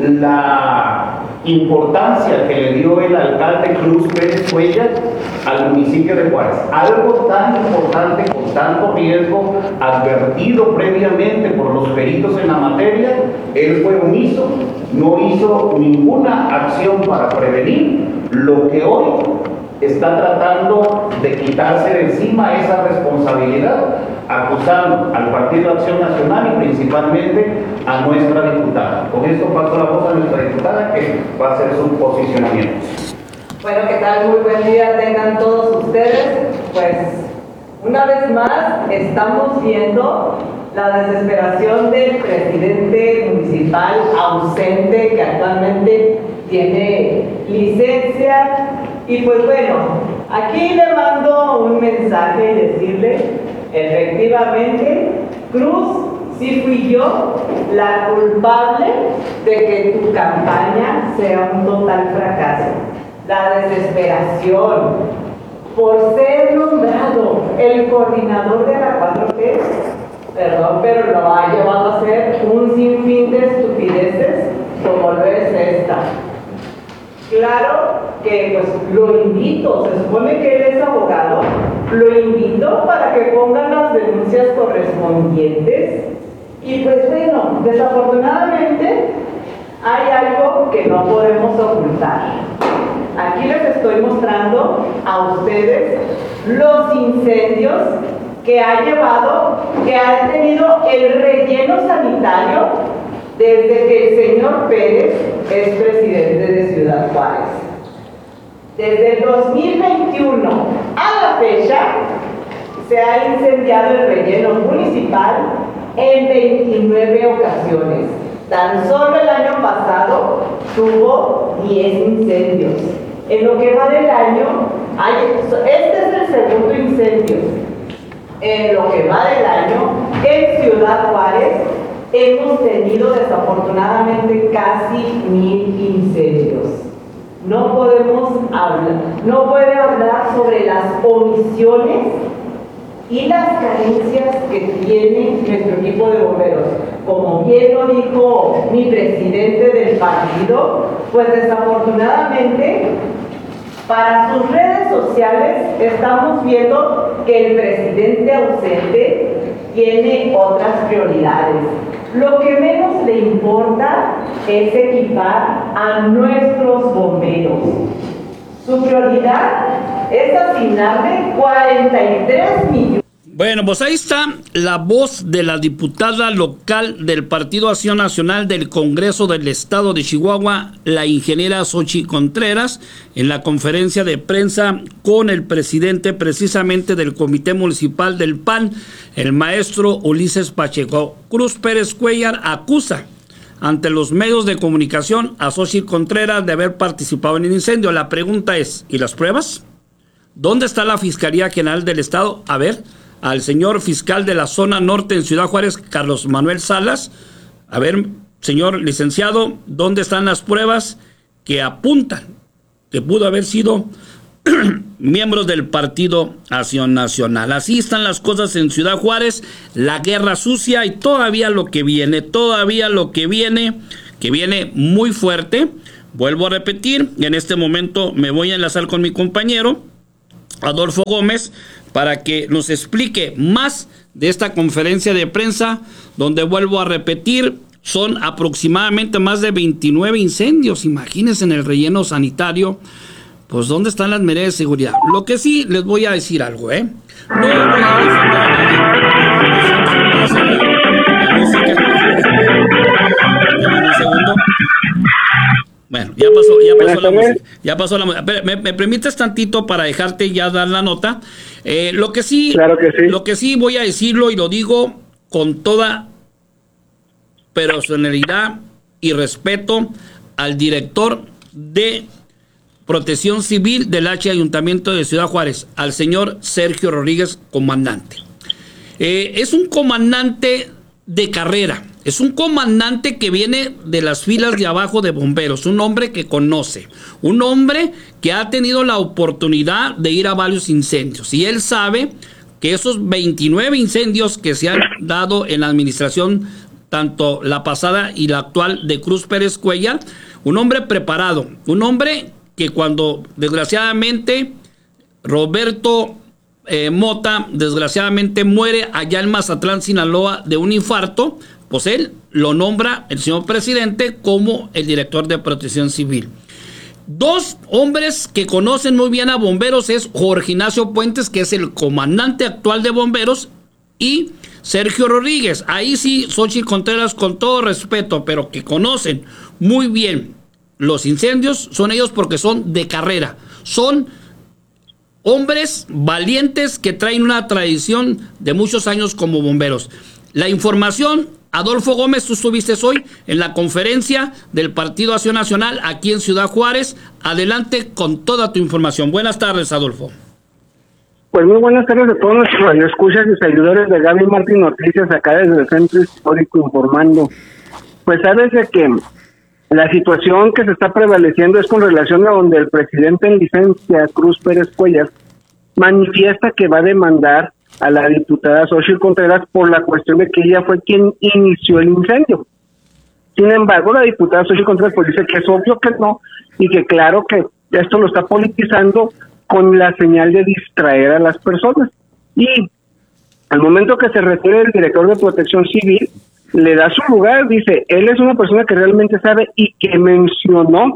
la importancia que le dio el alcalde Cruz Pérez Cuellar al municipio de Juárez. Algo tan importante, con tanto riesgo, advertido previamente por los peritos en la materia, él fue omiso, no hizo ninguna acción para prevenir lo que hoy está tratando de quitarse de encima esa responsabilidad, acusando al Partido de Acción Nacional y principalmente a nuestra diputada. Con esto paso la voz a nuestra diputada, que va a hacer su posicionamiento.
Bueno, ¿qué tal? Muy buen día tengan todos ustedes. Pues una vez más estamos viendo la desesperación del presidente municipal ausente, que actualmente tiene licencia. Y pues bueno, aquí le mando un mensaje y decirle, efectivamente, Cruz, sí fui yo la culpable de que tu campaña sea un total fracaso. La desesperación por ser nombrado el coordinador de la 4T, perdón, pero lo ha llevado a hacer un sinfín de estupideces como lo es esta. Claro que pues lo invito, se supone que él es abogado, lo invito para que pongan las denuncias correspondientes. Y pues bueno, desafortunadamente hay algo que no podemos ocultar. Aquí les estoy mostrando a ustedes los incendios que ha tenido el relleno sanitario desde que el señor Pérez es presidente de Ciudad Juárez. Desde el 2021 a la fecha se ha incendiado el relleno municipal en 29 ocasiones. Tan solo el año pasado tuvo 10 incendios. En lo que va del año, este es el segundo incendio. En lo que va del año, en Ciudad Juárez, hemos tenido desafortunadamente casi 1000 incendios. No podemos hablar, no puede hablar sobre las omisiones y las carencias que tiene nuestro equipo de bomberos. Como bien lo dijo mi presidente del partido, pues desafortunadamente para sus redes sociales estamos viendo que el presidente ausente tiene otras prioridades. Lo que menos le importa es equipar a nuestros bomberos. Su prioridad es asignarle 43 millones.
Bueno, pues ahí está la voz de la diputada local del Partido Acción Nacional del Congreso del Estado de Chihuahua, la ingeniera Xochitl Contreras, en la conferencia de prensa con el presidente precisamente del Comité Municipal del PAN, el maestro Ulises Pacheco. Cruz Pérez Cuellar acusa ante los medios de comunicación a Xochitl Contreras de haber participado en el incendio. La pregunta es, ¿y las pruebas? ¿Dónde está la Fiscalía General del Estado? A ver, al señor fiscal de la zona norte en Ciudad Juárez, Carlos Manuel Salas. A ver, señor licenciado, ¿dónde están las pruebas que apuntan que pudo haber sido miembros del Partido Acción Nacional? Así están las cosas en Ciudad Juárez, la guerra sucia y todavía lo que viene, que viene muy fuerte. Vuelvo a repetir, en este momento me voy a enlazar con mi compañero Adolfo Gómez para que nos explique más de esta conferencia de prensa, donde vuelvo a repetir, son aproximadamente más de 29 incendios, imagínense, en el relleno sanitario. Pues ¿dónde están las medidas de seguridad? Lo que sí les voy a decir algo, No voy a un segundo. Bueno, ya pasó la música. ¿Me permites tantito para dejarte ya dar la nota? Lo que sí, claro que sí. Lo que sí voy a decirlo y lo digo con toda personalidad y respeto al director de Protección Civil del Ayuntamiento de Ciudad Juárez, al señor Sergio Rodríguez, comandante. Es un comandante de carrera. Es un comandante que viene de las filas de abajo de bomberos, un hombre que conoce, un hombre que ha tenido la oportunidad de ir a varios incendios. Y él sabe que esos 29 incendios que se han dado en la administración, tanto la pasada y la actual de Cruz Pérez Cuellar, un hombre preparado, un hombre que cuando desgraciadamente Roberto Mota desgraciadamente muere allá en Mazatlán, Sinaloa, de un infarto, pues él lo nombra el señor presidente como el director de Protección Civil. Dos hombres que conocen muy bien a bomberos es Jorge Ignacio Puentes, que es el comandante actual de bomberos, y Sergio Rodríguez. Ahí sí, Xochitl Contreras, con todo respeto, pero que conocen muy bien los incendios, son ellos porque son de carrera. Son hombres valientes que traen una tradición de muchos años como bomberos. La información, Adolfo Gómez, tú estuviste hoy en la conferencia del Partido Acción Nacional aquí en Ciudad Juárez. Adelante con toda tu información. Buenas tardes, Adolfo.
Pues muy buenas tardes a todos nuestros radioescuchas y seguidores de Gaby Martín Noticias, acá desde el Centro Histórico informando. Pues sabes de que la situación que se está prevaleciendo es con relación a donde el presidente en licencia, Cruz Pérez Cuellar, manifiesta que va a demandar a la diputada Xochitl Contreras por la cuestión de que ella fue quien inició el incendio. Sin embargo, la diputada Xochitl Contreras pues dice que es obvio que no, y que claro que esto lo está politizando con la señal de distraer a las personas. Y al momento que se refiere el director de Protección Civil, le da su lugar, dice, él es una persona que realmente sabe y que mencionó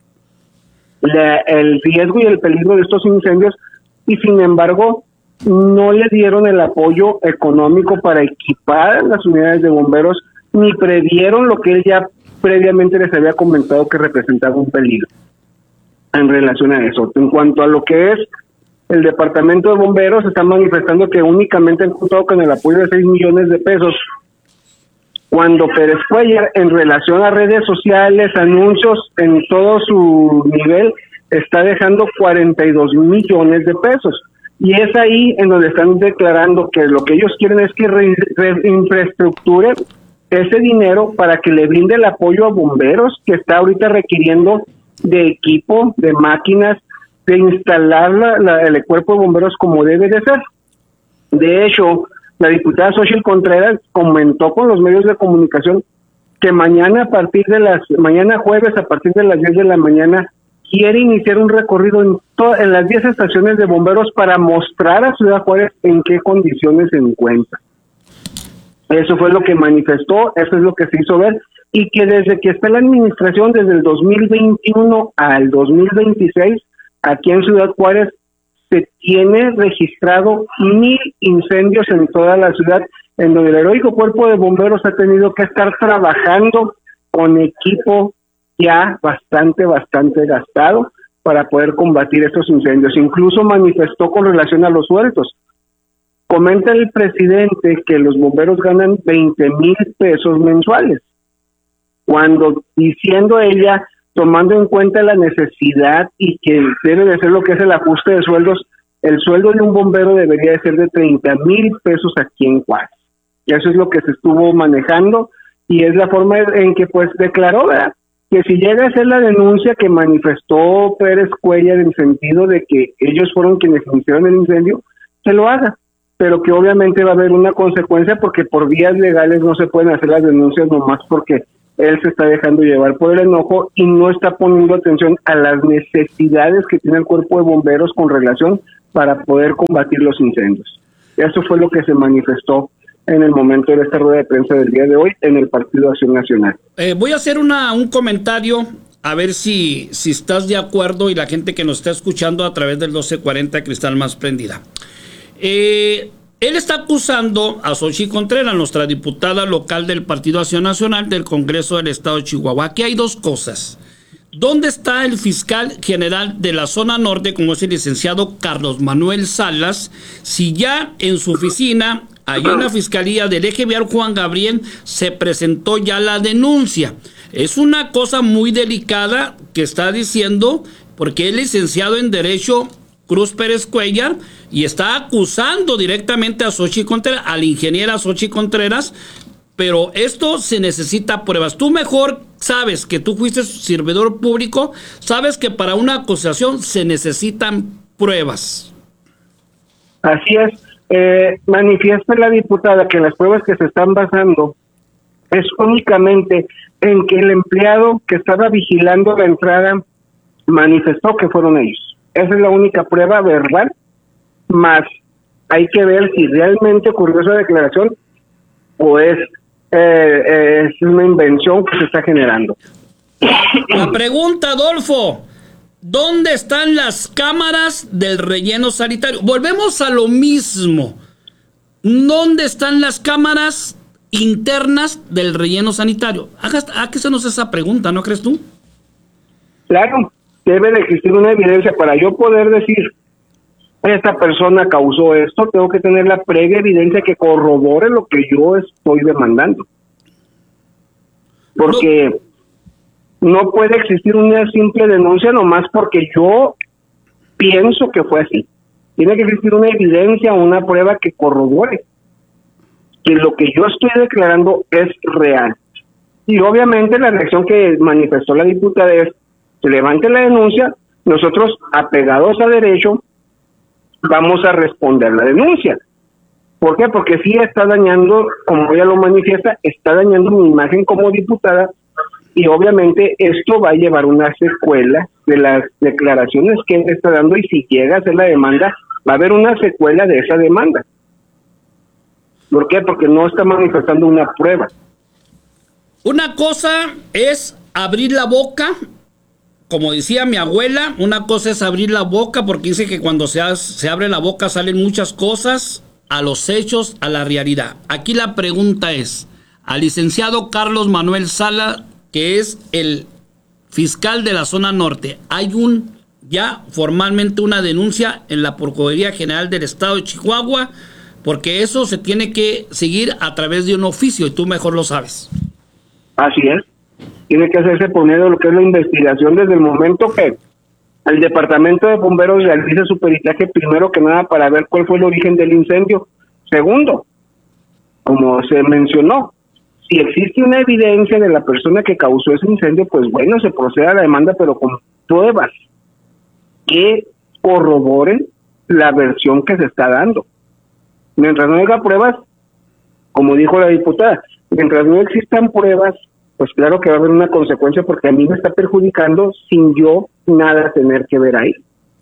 el riesgo y el peligro de estos incendios, y sin embargo no le dieron el apoyo económico para equipar las unidades de bomberos, ni previeron lo que él ya previamente les había comentado que representaba un peligro en relación a eso. En cuanto a lo que es el departamento de bomberos, está manifestando que únicamente han contado con el apoyo de 6 millones de pesos, cuando Pérez Cuellar, en relación a redes sociales, anuncios, en todo su nivel, está dejando 42 millones de pesos. Y es ahí en donde están declarando que lo que ellos quieren es que infraestructure ese dinero para que le brinde el apoyo a bomberos, que está ahorita requiriendo de equipo, de máquinas, de instalar el cuerpo de bomberos como debe de ser. De hecho, la diputada Xochitl Contreras comentó con los medios de comunicación que mañana jueves a partir de las 10 de la mañana quiere iniciar un recorrido en las 10 estaciones de bomberos para mostrar a Ciudad Juárez en qué condiciones se encuentra. Eso fue lo que manifestó, eso es lo que se hizo ver, y que desde que está la administración, desde el 2021 al 2026, aquí en Ciudad Juárez, se tiene registrado 1,000 incendios en toda la ciudad, en donde el heroico cuerpo de bomberos ha tenido que estar trabajando con equipo ya bastante gastado para poder combatir estos incendios. Incluso manifestó con relación a los sueldos. Comenta el presidente que los bomberos ganan 20,000 pesos mensuales, cuando diciendo ella, tomando en cuenta la necesidad y que debe de ser lo que es el ajuste de sueldos, el sueldo de un bombero debería de ser de 30,000 pesos aquí en Juárez. Y eso es lo que se estuvo manejando y es la forma en que pues declaró, ¿verdad?, que si llega a ser la denuncia que manifestó Pérez Cuellar en el sentido de que ellos fueron quienes iniciaron el incendio, se lo haga, pero que obviamente va a haber una consecuencia porque por vías legales no se pueden hacer las denuncias nomás porque él se está dejando llevar por el enojo y no está poniendo atención a las necesidades que tiene el cuerpo de bomberos con relación para poder combatir los incendios. Eso fue lo que se manifestó en el momento de esta rueda de prensa del día de hoy en el Partido Acción Nacional.
Voy a hacer un comentario, a ver si estás de acuerdo y la gente que nos está escuchando a través del 1240 Cristal Más Prendida. Él está acusando a Xochitl Contreras, nuestra diputada local del Partido Acción Nacional del Congreso del Estado de Chihuahua. Aquí hay dos cosas. ¿Dónde está el fiscal general de la zona norte, como es el licenciado Carlos Manuel Salas, si ya en su oficina, allá en la Fiscalía del Eje Vial Juan Gabriel, se presentó ya la denuncia? Es una cosa muy delicada que está diciendo, porque es licenciado en Derecho Cruz Pérez Cuellar y está acusando directamente a Xochitl Contreras, a la ingeniera Xochitl Contreras, pero esto se necesita pruebas. Tú mejor sabes que tú fuiste servidor público, sabes que para una acusación se necesitan pruebas.
Así es. Manifiesta la diputada que las pruebas que se están basando es únicamente en que el empleado que estaba vigilando la entrada manifestó que fueron ellos. Esa es la única prueba verbal, más hay que ver si realmente ocurrió esa declaración o es una invención que se está generando.
La pregunta, Adolfo, ¿dónde están las cámaras del relleno sanitario? Volvemos a lo mismo. ¿Dónde están las cámaras internas del relleno sanitario? Háganos esa pregunta, ¿no crees tú?
Claro, debe de existir una evidencia para yo poder decir esta persona causó esto, tengo que tener la previa evidencia que corrobore lo que yo estoy demandando. Porque no puede existir una simple denuncia nomás porque yo pienso que fue así. Tiene que existir una evidencia, una prueba que corrobore que lo que yo estoy declarando es real. Y obviamente la reacción que manifestó la diputada es: se levante la denuncia, nosotros apegados a derecho vamos a responder la denuncia. ¿Por qué? Porque sí está dañando, como ella lo manifiesta, está dañando mi imagen como diputada y obviamente esto va a llevar una secuela de las declaraciones que él está dando y si llega a hacer la demanda, va a haber una secuela de esa demanda. ¿Por qué? Porque no está manifestando una prueba.
Una cosa es abrir la boca. Como decía mi abuela, una cosa es abrir la boca porque dice que cuando se abre la boca salen muchas cosas, a los hechos, a la realidad. Aquí la pregunta es, al licenciado Carlos Manuel Sala, que es el fiscal de la zona norte, ¿hay ya formalmente una denuncia en la Procuraduría General del Estado de Chihuahua? Porque eso se tiene que seguir a través de un oficio y tú mejor lo sabes.
Así es. Tiene que hacerse por medio de lo que es la investigación desde el momento que el Departamento de Bomberos realiza su peritaje, primero que nada para ver cuál fue el origen del incendio. Segundo, como se mencionó, si existe una evidencia de la persona que causó ese incendio, pues bueno, se procede a la demanda, pero con pruebas que corroboren la versión que se está dando. Mientras no haya pruebas, como dijo la diputada, mientras no existan pruebas, pues claro que va a haber una consecuencia porque a mí me está perjudicando sin yo nada tener que ver ahí.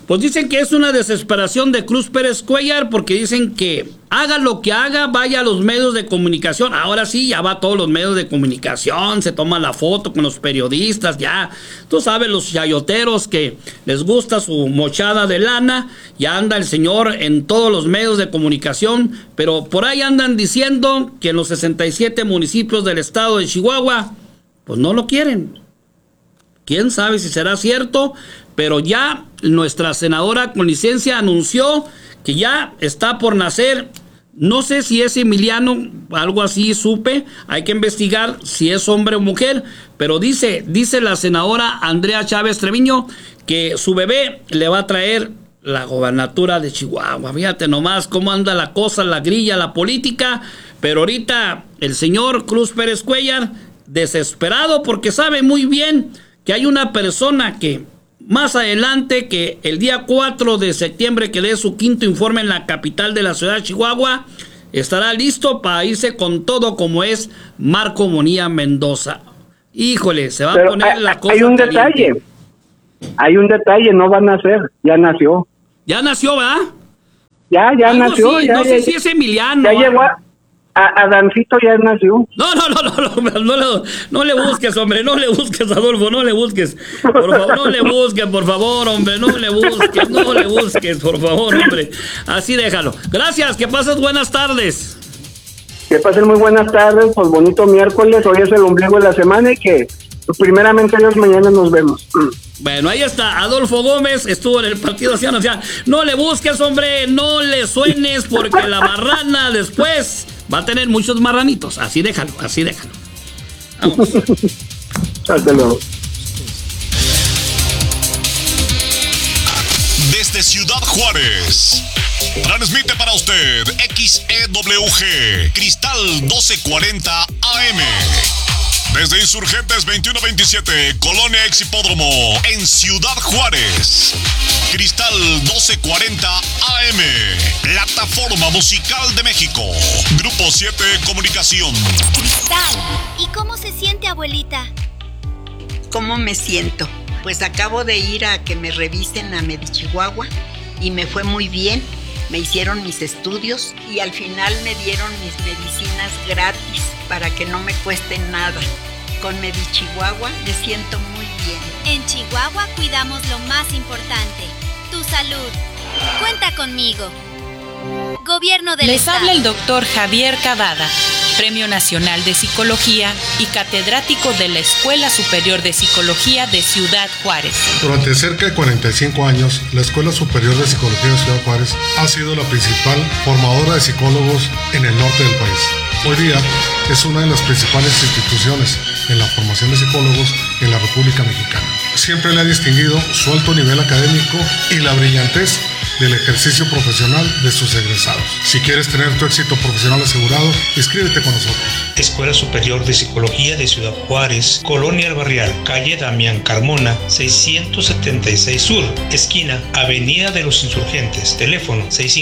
Pues dicen que es una desesperación de Cruz Pérez Cuéllar porque dicen que haga lo que haga, vaya a los medios de comunicación. Ahora sí, ya va a todos los medios de comunicación, se toma la foto con los periodistas, ya. Tú sabes, los chayoteros que les gusta su mochada de lana, ya anda el señor en todos los medios de comunicación, pero por ahí andan diciendo que en los 67 municipios del estado de Chihuahua, pues no lo quieren. ¿Quién sabe si será cierto? Pero ya nuestra senadora con licencia anunció que ya está por nacer, no sé si es Emiliano, algo así supe, hay que investigar si es hombre o mujer, pero dice la senadora Andrea Chávez Treviño que su bebé le va a traer la gobernatura de Chihuahua. Fíjate nomás cómo anda la cosa, la grilla, la política, pero ahorita el señor Cruz Pérez Cuéllar desesperado porque sabe muy bien que hay una persona que más adelante, que el día 4 de septiembre que dé su quinto informe en la capital de la ciudad de Chihuahua, estará listo para irse con todo como es Marco Bonilla Mendoza. Híjole, se va a poner la cosa.
Hay un detalle, no va a nacer, ya nació.
Ya nació, ¿verdad?
Ya nació.
Sí,
ya,
no sé si es Emiliano.
Ya llegó a Dancito, ya nació.
No le busques, hombre, no le busques, Adolfo, no le busques. Por favor, no le busques, por favor, hombre, no le busques, por favor, hombre. Así déjalo. Gracias, que pases buenas tardes.
Que pasen muy buenas tardes, pues bonito miércoles, hoy es el ombligo de la semana y que pues, primeramente Dios, mañana nos vemos.
Bueno, ahí está, Adolfo Gómez estuvo en el Partido Acción Nacional. No le busques, hombre, no le suenes porque la marrana después va a tener muchos marranitos. Así déjalo. Vamos.
Hasta luego.
Desde Ciudad Juárez, transmite para usted XEWG Cristal 1240 AM. Desde Insurgentes 2127, Colonia Ex Hipódromo, en Ciudad Juárez. Cristal 1240 AM, Plataforma Musical de México. Grupo 7 Comunicación.
Cristal, ¿y cómo se siente, abuelita?
¿Cómo me siento? Pues acabo de ir a que me revisen a Medichihuahua y me fue muy bien. Me hicieron mis estudios y al final me dieron mis medicinas gratis para que no me cueste nada. Con Medichihuahua me siento muy bien.
En Chihuahua cuidamos lo más importante, tu salud. Cuenta conmigo. Gobierno del
Les
Estado.
habla el doctor Javier Cavada, Premio Nacional de Psicología y catedrático de la Escuela Superior de Psicología de Ciudad Juárez.
Durante cerca de 45 años, la Escuela Superior de Psicología de Ciudad Juárez ha sido la principal formadora de psicólogos en el norte del país. Hoy día es una de las principales instituciones en la formación de psicólogos en la República Mexicana. Siempre le ha distinguido su alto nivel académico y la brillantez del ejercicio profesional de sus egresados. Si quieres tener tu éxito profesional asegurado, inscríbete con nosotros.
Escuela Superior de Psicología de Ciudad Juárez, Colonia El Barrial, calle Damián Carmona, 676 Sur, esquina Avenida de los Insurgentes, teléfono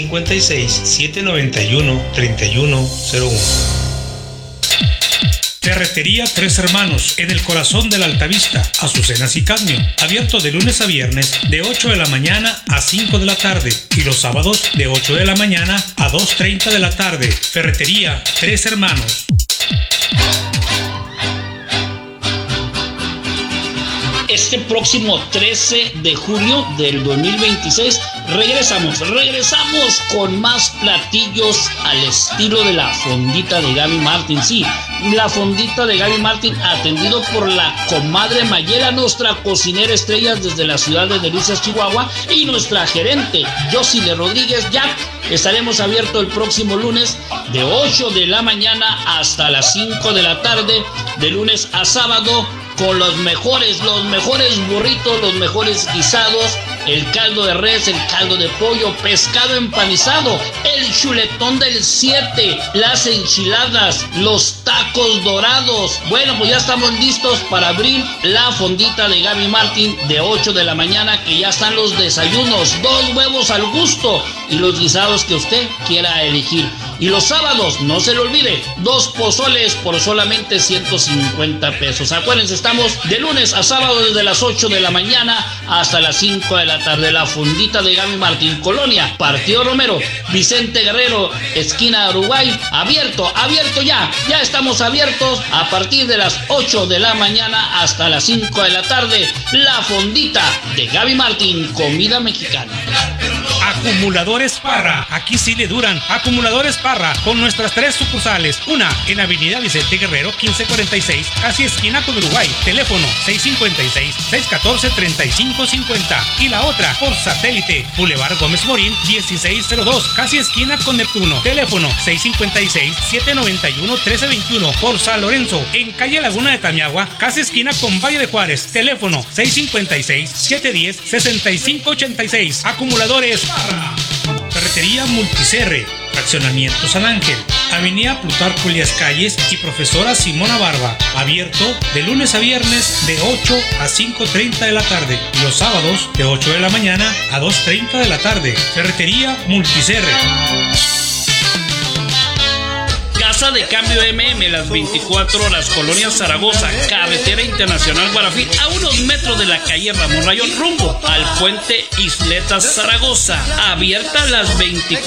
656-791-3101. Ferretería Tres Hermanos, en el corazón de la Altavista, Azucenas y Cadmio, abierto de lunes a viernes de 8 de la mañana a 5 de la tarde y los sábados de 8 de la mañana a 2:30 de la tarde. Ferretería Tres Hermanos.
Este próximo 13 de julio del 2026 regresamos con más platillos al estilo de la fondita de Gaby Martín. Sí, la fondita de Gaby Martín, atendido por la comadre Mayela, nuestra cocinera estrella desde la ciudad de Delicias, Chihuahua, y nuestra gerente Yosile Rodríguez Jack. Estaremos abiertos el próximo lunes de 8 de la mañana hasta las 5 de la tarde, de lunes a sábado, con los mejores burritos, los mejores guisados, el caldo de res, el caldo de pollo, pescado empanizado, el chuletón del 7, las enchiladas, los tacos dorados. Bueno, pues ya estamos listos para abrir la fondita de Gaby Martín de 8 de la mañana, que ya están los desayunos, 2 huevos al gusto y los guisados que usted quiera elegir. Y los sábados, no se le olvide, 2 pozoles por solamente 150 pesos. Acuérdense, estamos de lunes a sábado desde las 8 de la mañana hasta las 5 de la tarde. La Fondita de Gaby Martín, Colonia Partido Romero, Vicente Guerrero, esquina de Uruguay. Abierto ya estamos abiertos a partir de las 8 de la mañana hasta las 5 de la tarde. La Fondita de Gaby Martín, comida mexicana.
Acumuladores Parra, aquí sí le duran. Acumuladores Parra, con nuestras 3 sucursales. Una en Avenida Vicente Guerrero 1546, casi esquina con Uruguay, teléfono 656-614-3550. Y la otra por satélite, Boulevard Gómez Morín 1602, casi esquina con Neptuno, teléfono 656-791-1321. Por San Lorenzo, en calle Laguna de Tamiagua, casi esquina con Valle de Juárez, teléfono 656-710-6586. Acumuladores Parra. Ferretería Multicerre, Fraccionamiento San Ángel, Avenida Plutarco Elías Calles y Profesora Simona Barba. Abierto de lunes a viernes de 8 a 5:30 de la tarde y los sábados de 8 de la mañana a 2:30 de la tarde. Ferretería Multicerre.
Casa de Cambio MM, las 24 horas, Colonia Zaragoza, Carretera Internacional Guarafí, a unos metros de la calle Ramón Rayón, rumbo al puente Isletas Zaragoza. Abierta las 24